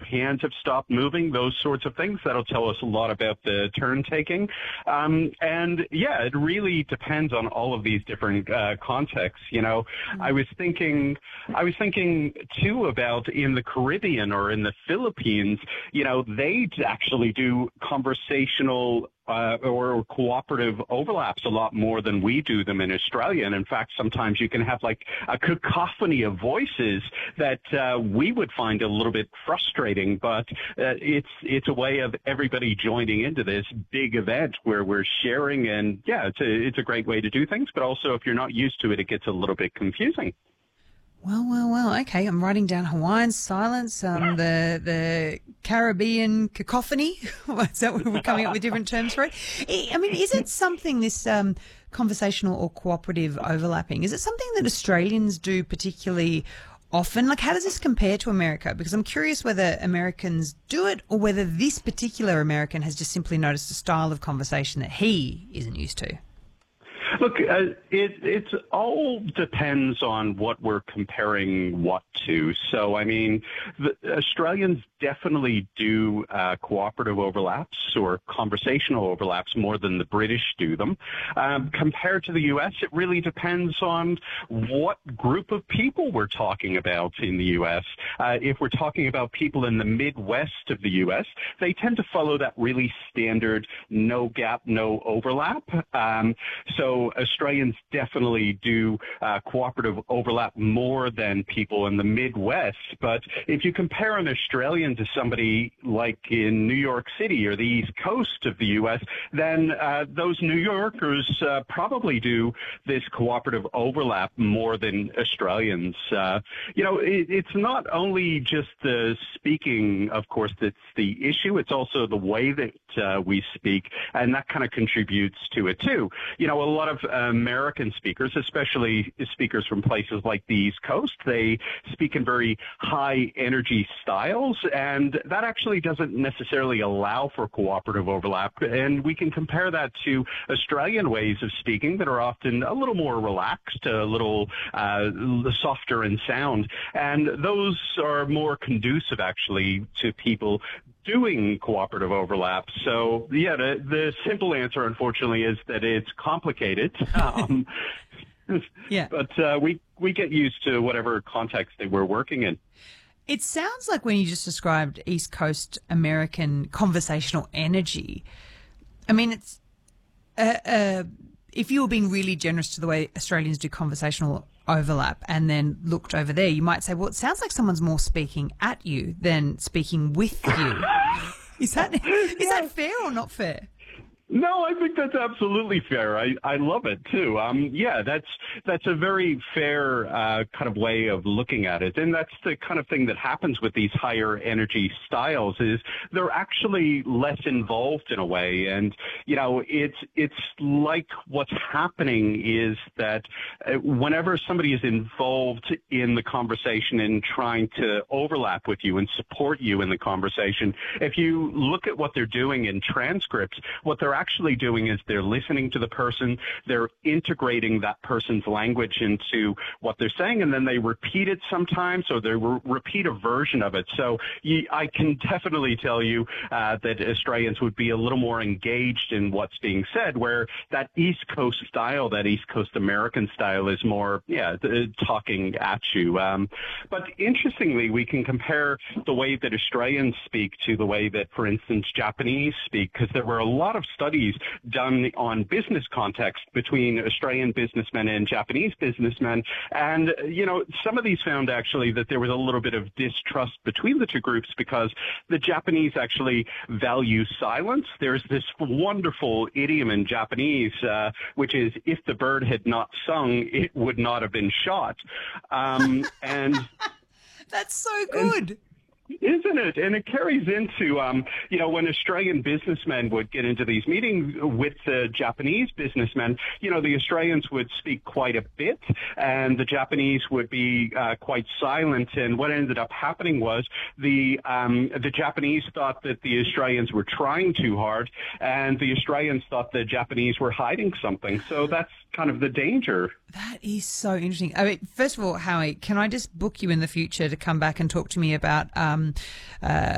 hands have stopped moving, those sorts of things. That'll tell us a lot about the turn taking. And yeah, it really depends on all of these different contexts. I was thinking too about in the Caribbean or in the Philippines, they actually do conversational or cooperative overlaps a lot more than we do them in Australia. And in fact, sometimes you can have like a cacophony of voices that we would find a little bit frustrating, but it's a way of everybody joining into this big event where we're sharing. And yeah, it's a great way to do things. But also, if you're not used to it, it gets a little bit confusing. Well. Okay, I'm writing down Hawaiian silence, the Caribbean cacophony. Is that what we're coming up with different terms for it? I mean, is it something, this conversational or cooperative overlapping, is it something that Australians do particularly often? Like, how does this compare to America? Because I'm curious whether Americans do it or whether this particular American has just simply noticed a style of conversation that he isn't used to. Look, it all depends on what we're comparing what to. So, I mean, the Australians definitely do cooperative overlaps or conversational overlaps more than the British do them. Compared to the U.S., it really depends on what group of people we're talking about in the U.S. If we're talking about people in the Midwest of the U.S., they tend to follow that really standard no gap, no overlap. So Australians definitely do cooperative overlap more than people in the Midwest. But if you compare an Australian to somebody like in New York City or the East Coast of the U.S., then those New Yorkers probably do this cooperative overlap more than Australians. It's not only just the speaking, of course, that's the issue. It's also the way that we speak, and that kind of contributes to it too. A lot of American speakers, especially speakers from places like the East Coast, they speak in very high energy styles, and that actually doesn't necessarily allow for cooperative overlap. And we can compare that to Australian ways of speaking that are often a little more relaxed, a little softer in sound, and those are more conducive actually to people doing cooperative overlap. So, yeah, the simple answer, unfortunately, is that it's complicated. Yeah. But we get used to whatever context that we're working in. It sounds like when you just described East Coast American conversational energy, I mean, it's if you were being really generous to the way Australians do conversational overlap and then looked over there, you might say, well, it sounds like someone's more speaking at you than speaking with you. Is that fair or not fair? No, I think that's absolutely fair. I love it too. Yeah, that's a very fair kind of way of looking at it, and that's the kind of thing that happens with these higher energy styles is they're actually less involved in a way, and it's like what's happening is that whenever somebody is involved in the conversation and trying to overlap with you and support you in the conversation, if you look at what they're doing in transcripts, what they're actually doing is they're listening to the person, they're integrating that person's language into what they're saying, and then they repeat it sometimes, or they repeat a version of it. So I can definitely tell you that Australians would be a little more engaged in what's being said, where that East Coast style, that East Coast American style is more, talking at you. But interestingly, we can compare the way that Australians speak to the way that, for instance, Japanese speak, because there were a lot of studies done on business context between Australian businessmen and Japanese businessmen. And, some of these found actually that there was a little bit of distrust between the two groups because the Japanese actually value silence. There's this wonderful idiom in Japanese, which is, if the bird had not sung, it would not have been shot. And that's so good. Isn't it? And it carries into, when Australian businessmen would get into these meetings with the Japanese businessmen, the Australians would speak quite a bit and the Japanese would be quite silent. And what ended up happening was the Japanese thought that the Australians were trying too hard, and the Australians thought the Japanese were hiding something. So that's kind of the danger. That is so interesting. I mean, first of all, Howie, can I just book you in the future to come back and talk to me about